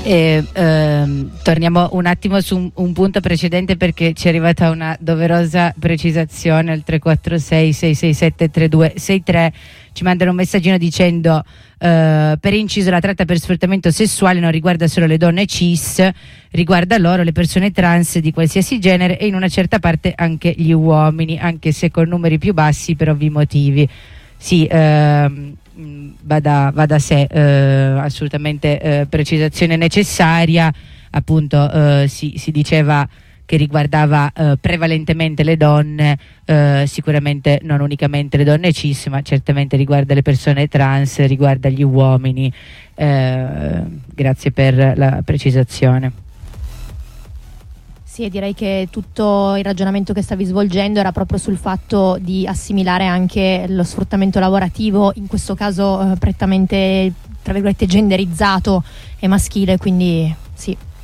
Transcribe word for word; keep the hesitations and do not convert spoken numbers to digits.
E, ehm, torniamo un attimo su un, un punto precedente, perché ci è arrivata una doverosa precisazione al tre quattro sei sei sei sette tre due sei tre. Ci mandano un messaggino dicendo eh, per inciso la tratta per sfruttamento sessuale non riguarda solo le donne cis, riguarda loro, le persone trans di qualsiasi genere e in una certa parte anche gli uomini, anche se con numeri più bassi per ovvi motivi. Sì, ehm, va da, va da sé, eh, assolutamente eh, precisazione necessaria. Appunto eh, si, si diceva che riguardava eh, prevalentemente le donne, eh, sicuramente non unicamente le donne cis, ma certamente riguarda le persone trans, riguarda gli uomini. Eh, grazie per la precisazione. Sì, direi che tutto il ragionamento che stavi svolgendo era proprio sul fatto di assimilare anche lo sfruttamento lavorativo, in questo caso eh, prettamente, tra virgolette, genderizzato e maschile, quindi sì.